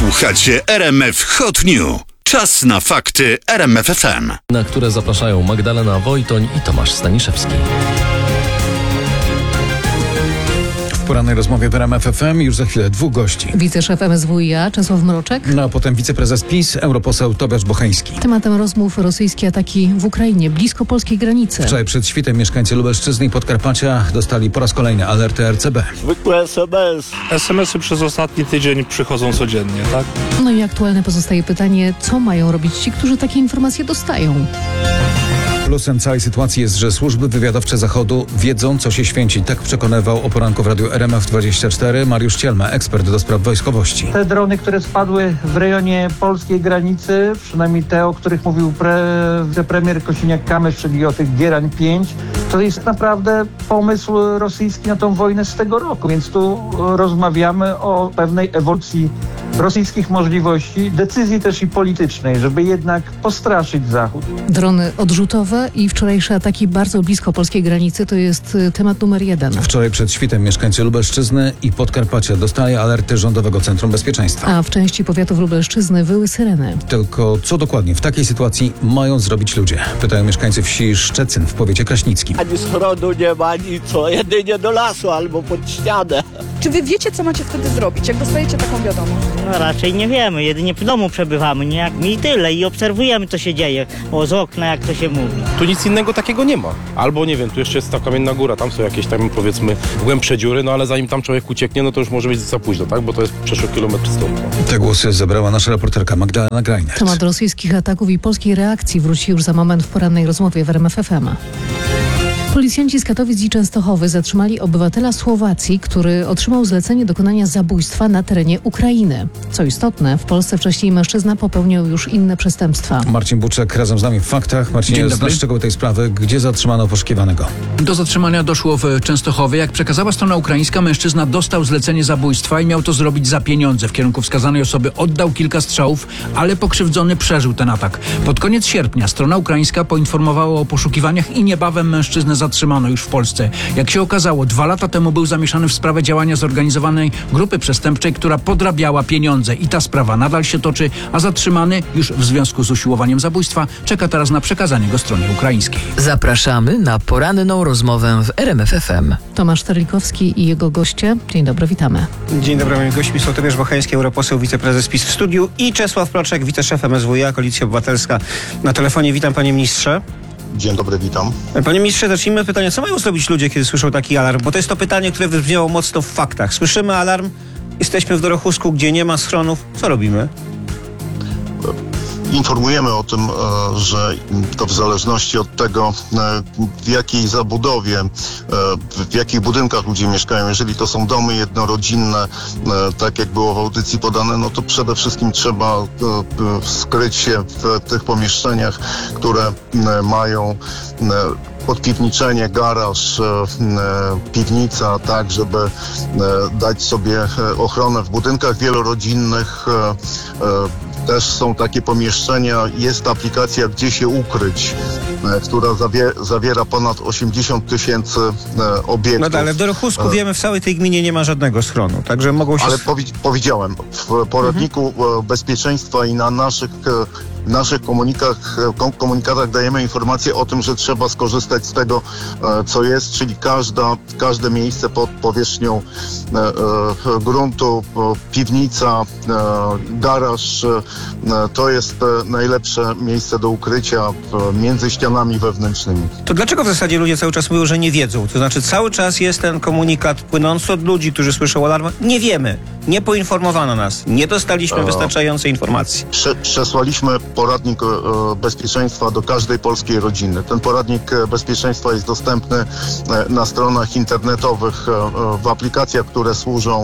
Słuchacie RMF Hot News. Czas na fakty RMF FM. Na które zapraszają Magdalena Wojtoń i Tomasz Staniszewski. W porannej rozmowie w RMF FM już za chwilę dwóch gości. Wiceszef MSWiA Czesław Mroczek. No a potem wiceprezes PiS, europoseł Tobiasz Bocheński. Tematem rozmów rosyjskie ataki w Ukrainie, blisko polskiej granicy. Wczoraj przed świtem mieszkańcy Lubelszczyzny i Podkarpacia dostali po raz kolejny alerty RCB. Zwykłe SMS. SMS-y przez ostatni tydzień przychodzą codziennie, tak? No i aktualne pozostaje pytanie, co mają robić ci, którzy takie informacje dostają? Plusem całej sytuacji jest, że służby wywiadowcze Zachodu wiedzą, co się święci. Tak przekonywał o poranku w radiu RMF24 Mariusz Cielma, ekspert do spraw wojskowości. Te drony, które spadły w rejonie polskiej granicy, przynajmniej te, o których mówił premier Kosiniak-Kamysz, czyli o tych Gierań 5, to jest naprawdę pomysł rosyjski na tą wojnę z tego roku. Więc tu rozmawiamy o pewnej ewolucji rosyjskich możliwości, decyzji też i politycznej, żeby jednak postraszyć Zachód. Drony odrzutowe i wczorajsze ataki bardzo blisko polskiej granicy to jest temat numer 1. Wczoraj przed świtem mieszkańcy Lubelszczyzny i Podkarpacia dostali alerty Rządowego Centrum Bezpieczeństwa. A w części powiatów Lubelszczyzny wyły syreny. Tylko co dokładnie w takiej sytuacji mają zrobić ludzie? Pytają mieszkańcy wsi Szczecin w powiecie kraśnickim. Ani schronu nie ma, ani co, jedynie do lasu albo pod ścianę. Czy wy wiecie, co macie wtedy zrobić, jak dostajecie taką wiadomość? No raczej nie wiemy, jedynie w domu przebywamy, nie jak mi tyle i obserwujemy, co się dzieje, z okna, jak to się mówi. Tu nic innego takiego nie ma. Albo nie wiem, tu jeszcze jest ta kamienna góra, tam są jakieś tam powiedzmy głębsze dziury, no ale zanim tam człowiek ucieknie, no to już może być za późno, tak? Bo to jest przeszło kilometr stąd. Te głosy zebrała nasza reporterka Magdalena Grajnert. Temat rosyjskich ataków i polskiej reakcji wróci już za moment w porannej rozmowie w RMF FM. Policjanci z Katowic i Częstochowy zatrzymali obywatela Słowacji, który otrzymał zlecenie dokonania zabójstwa na terenie Ukrainy. Co istotne, w Polsce wcześniej mężczyzna popełniał już inne przestępstwa. Marcin Buczek razem z nami w Faktach. Marcinie, znasz szczegóły tej sprawy. Gdzie zatrzymano poszukiwanego? Do zatrzymania doszło w Częstochowie. Jak przekazała strona ukraińska, mężczyzna dostał zlecenie zabójstwa i miał to zrobić za pieniądze. W kierunku wskazanej osoby oddał kilka strzałów, ale pokrzywdzony przeżył ten atak. Pod koniec sierpnia strona ukraińska poinformowała o poszukiwaniach i niebawem mężczyznę zatrzymano już w Polsce. Jak się okazało, 2 lata temu był zamieszany w sprawę działania zorganizowanej grupy przestępczej, która podrabiała pieniądze i ta sprawa nadal się toczy, a zatrzymany już w związku z usiłowaniem zabójstwa czeka teraz na przekazanie go stronie ukraińskiej. Zapraszamy na poranną rozmowę w RMF FM. Tomasz Terlikowski i jego goście. Dzień dobry, witamy. Dzień dobry, moimi gośćmi są Tobiasz Bocheński, europoseł, wiceprezes PiS w studiu i Czesław Mroczek, wiceszef MSWiA, Koalicja Obywatelska na telefonie. Witam, panie ministrze. Dzień dobry, witam. Panie ministrze, zacznijmy od pytania, co mają zrobić ludzie, kiedy słyszą taki alarm? Bo to jest to pytanie, które wybrzmiało mocno w faktach. Słyszymy alarm, jesteśmy w Dorochusku, gdzie nie ma schronów. Co robimy? Informujemy o tym, że to w zależności od tego, w jakiej zabudowie, w jakich budynkach ludzie mieszkają. Jeżeli to są domy jednorodzinne, tak jak było w audycji podane, no to przede wszystkim trzeba skryć się w tych pomieszczeniach, które mają podpiwniczenie, garaż, piwnica, tak, żeby dać sobie ochronę w budynkach wielorodzinnych. Też są takie pomieszczenia, jest aplikacja Gdzie się ukryć, która zawiera ponad 80 000 obiektów. No ale w Dorochusku wiemy, w całej tej gminie nie ma żadnego schronu, także mogą się... Ale powiedziałem, w poradniku bezpieczeństwa i na naszych komunikatach dajemy informację o tym, że trzeba skorzystać z tego, co jest, czyli każde miejsce pod powierzchnią gruntu, piwnica, garaż, to jest najlepsze miejsce do ukrycia między ścianami wewnętrznymi. To dlaczego w zasadzie ludzie cały czas mówią, że nie wiedzą? To znaczy cały czas jest ten komunikat płynący od ludzi, którzy słyszą alarm. Nie wiemy, nie poinformowano nas, nie dostaliśmy wystarczającej informacji. Przesłaliśmy poradnik bezpieczeństwa do każdej polskiej rodziny. Ten poradnik bezpieczeństwa jest dostępny na stronach internetowych, w aplikacjach, które służą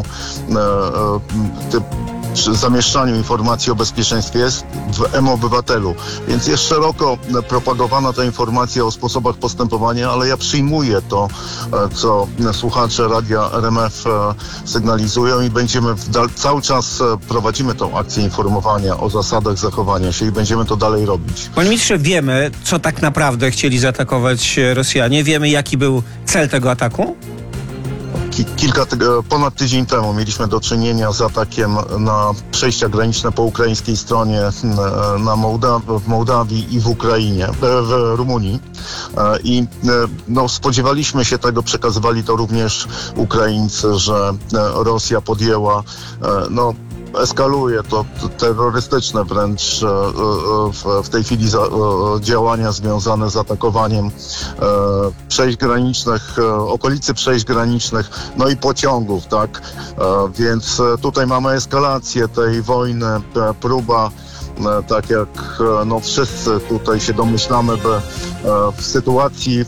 przy zamieszczaniu informacji o bezpieczeństwie, jest w mObywatelu. Więc jest szeroko propagowana ta informacja o sposobach postępowania, ale ja przyjmuję to, co słuchacze radia RMF sygnalizują i będziemy cały czas prowadzimy tą akcję informowania o zasadach zachowania się i będziemy to dalej robić. Panie ministrze, wiemy, co tak naprawdę chcieli zaatakować Rosjanie? Wiemy, jaki był cel tego ataku? ponad tydzień temu mieliśmy do czynienia z atakiem na przejścia graniczne po ukraińskiej stronie w Mołdawii i w Ukrainie, w Rumunii. I spodziewaliśmy się tego, przekazywali to również Ukraińcy, że Rosja podjęła, eskaluje to terrorystyczne wręcz w tej chwili działania związane z atakowaniem przejść granicznych, okolicy przejść granicznych, i pociągów, tak? Więc tutaj mamy eskalację tej wojny, próba, tak jak wszyscy tutaj się domyślamy, by w sytuacji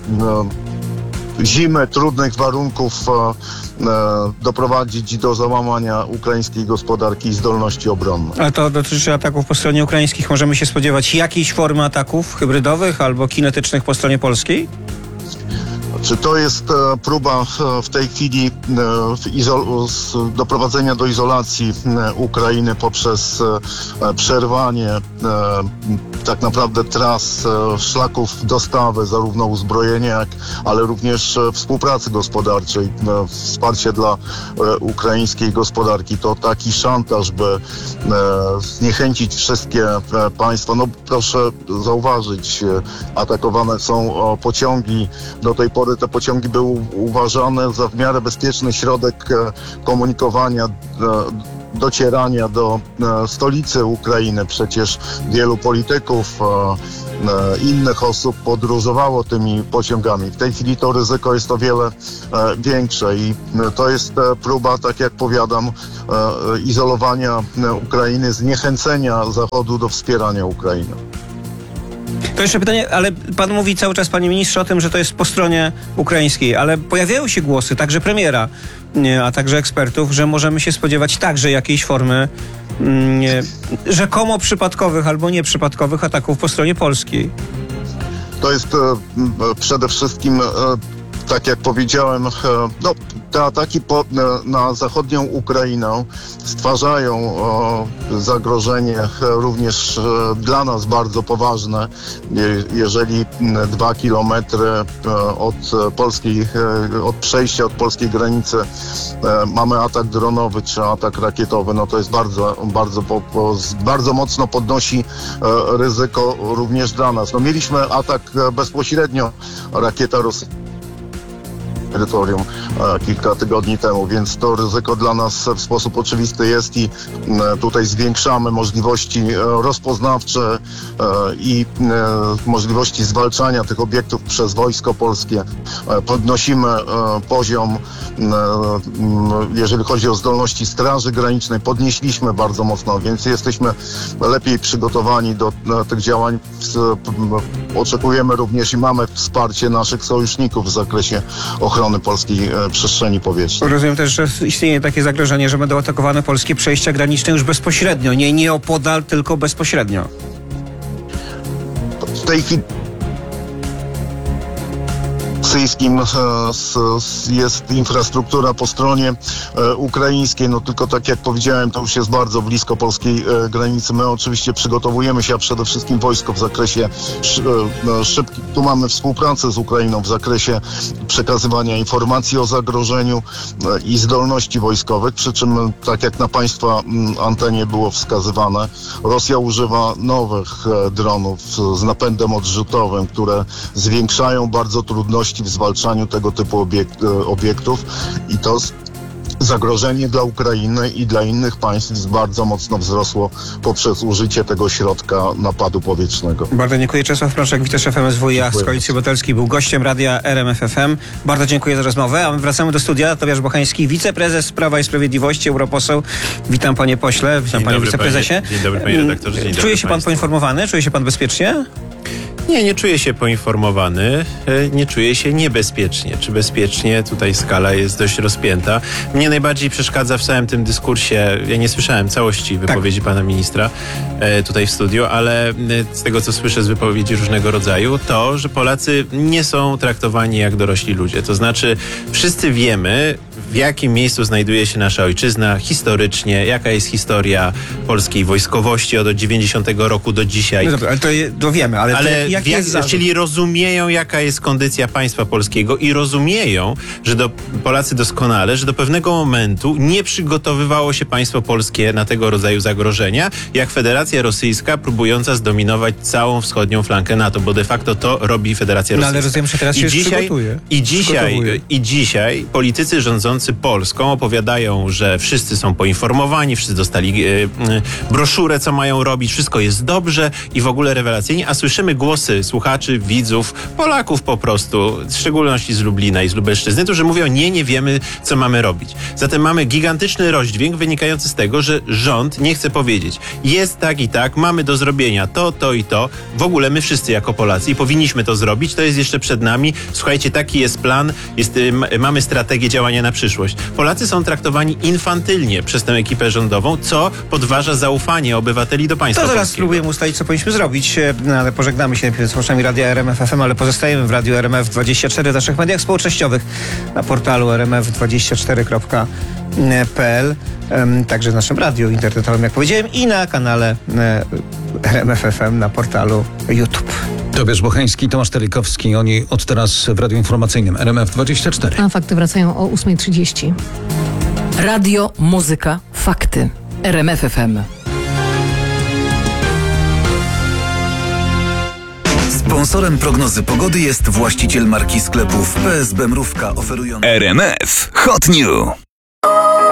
zimy, trudnych warunków doprowadzić do załamania ukraińskiej gospodarki i zdolności obronnej. Ale to dotyczy ataków po stronie ukraińskich. Możemy się spodziewać jakiejś formy ataków hybrydowych albo kinetycznych po stronie polskiej? Czy to jest próba w tej chwili doprowadzenia do izolacji Ukrainy poprzez przerwanie tak naprawdę tras, szlaków dostawy, zarówno uzbrojenia, ale również współpracy gospodarczej, wsparcie dla ukraińskiej gospodarki. To taki szantaż, by zniechęcić wszystkie państwa. Proszę zauważyć, atakowane są pociągi. Do tej pory te pociągi były uważane za w miarę bezpieczny środek komunikowania, docierania do stolicy Ukrainy. Przecież wielu polityków, innych osób podróżowało tymi pociągami. W tej chwili to ryzyko jest o wiele większe i to jest próba, tak jak powiadam, izolowania Ukrainy, zniechęcenia Zachodu do wspierania Ukrainy. To jeszcze pytanie, ale pan mówi cały czas, panie ministrze, o tym, że to jest po stronie ukraińskiej, ale pojawiają się głosy, także premiera, a także ekspertów, że możemy się spodziewać także jakiejś formy rzekomo przypadkowych albo nieprzypadkowych ataków po stronie polskiej. To jest przede wszystkim, tak jak powiedziałem, te ataki na zachodnią Ukrainę stwarzają zagrożenie również dla nas bardzo poważne. Jeżeli 2 kilometry od przejścia od polskiej granicy mamy atak dronowy czy atak rakietowy, to jest bardzo mocno podnosi ryzyko również dla nas. Mieliśmy atak bezpośrednio, rakieta rosyjska terytorium kilka tygodni temu, więc to ryzyko dla nas w sposób oczywisty jest i tutaj zwiększamy możliwości rozpoznawcze i możliwości zwalczania tych obiektów przez Wojsko Polskie. Podnosimy poziom, jeżeli chodzi o zdolności Straży Granicznej, podnieśliśmy bardzo mocno, więc jesteśmy lepiej przygotowani do tych działań. Oczekujemy również i mamy wsparcie naszych sojuszników w zakresie ochrony polskiej przestrzeni powietrznej. Rozumiem też, że istnieje takie zagrożenie, że będą atakowane polskie przejścia graniczne już bezpośrednio, nie nieopodal, tylko bezpośrednio. W tej chwili rosyjskim jest infrastruktura po stronie ukraińskiej, tylko tak jak powiedziałem, to już jest bardzo blisko polskiej granicy. My oczywiście przygotowujemy się, a przede wszystkim wojsko w zakresie tu mamy współpracę z Ukrainą w zakresie przekazywania informacji o zagrożeniu i zdolności wojskowych, przy czym, tak jak na państwa antenie było wskazywane, Rosja używa nowych dronów z napędem odrzutowym, które zwiększają bardzo trudności w zwalczaniu tego typu obiektów i to zagrożenie dla Ukrainy i dla innych państw bardzo mocno wzrosło poprzez użycie tego środka napadu powietrznego. Bardzo dziękuję. Czesław Mroczek, wiceszef MSWiA z Koalicji Obywatelskiej, był gościem radia RMF FM. Bardzo dziękuję za rozmowę, a my wracamy do studia. Tobiasz Bochański, wiceprezes Prawa i Sprawiedliwości, europoseł. Witam panie pośle, witam panie wiceprezesie. Dzień dobry panie redaktorze. Dzień Czuje dobry się pan państwu. poinformowany? Czuje się pan bezpiecznie? Nie czuję się poinformowany, nie czuję się niebezpiecznie. Czy bezpiecznie? Tutaj skala jest dość rozpięta. Mnie najbardziej przeszkadza w całym tym dyskursie, ja nie słyszałem całości wypowiedzi pana ministra tutaj w studiu, ale z tego, co słyszę z wypowiedzi różnego rodzaju, to, że Polacy nie są traktowani jak dorośli ludzie. To znaczy, wszyscy wiemy, w jakim miejscu znajduje się nasza ojczyzna historycznie, jaka jest historia polskiej wojskowości od 90 roku do dzisiaj. No dobra, ale to wiemy, ale jaki jest zarzut? Czyli rozumieją, jaka jest kondycja państwa polskiego i rozumieją, że Polacy doskonale, że do pewnego momentu nie przygotowywało się państwo polskie na tego rodzaju zagrożenia, jak Federacja Rosyjska próbująca zdominować całą wschodnią flankę NATO, bo de facto to robi Federacja Rosyjska. No ale rozumiem, że teraz się przygotuje. I dzisiaj politycy rządzący Polską opowiadają, że wszyscy są poinformowani, wszyscy dostali broszurę, co mają robić, wszystko jest dobrze i w ogóle rewelacyjnie, a słyszymy głosy słuchaczy, widzów, Polaków po prostu, w szczególności z Lublina i z Lubelszczyzny, którzy mówią, nie wiemy, co mamy robić. Zatem mamy gigantyczny rozdźwięk wynikający z tego, że rząd nie chce powiedzieć, jest tak i tak, mamy do zrobienia to i to. W ogóle my wszyscy jako Polacy i powinniśmy to zrobić, to jest jeszcze przed nami. Słuchajcie, taki jest plan, mamy strategię działania na przyszłość. Polacy są traktowani infantylnie przez tę ekipę rządową, co podważa zaufanie obywateli do państwa polskiego. To zaraz spróbujemy ustalić, co powinniśmy zrobić, ale pożegnamy się najpierw z słuchaczami Radia RMF FM, ale pozostajemy w Radiu RMF24 w naszych mediach społecznościowych, na portalu rmf24.pl, także w naszym radiu internetowym, jak powiedziałem, i na kanale RMF FM na portalu YouTube. Tobiasz Bocheński, Tomasz Telikowski, oni od teraz w Radiu Informacyjnym RMF24. A fakty wracają o 8:30. Radio, muzyka, fakty. RMF FM. Sponsorem prognozy pogody jest właściciel marki sklepów PSB Mrówka oferujący RMF Hot New.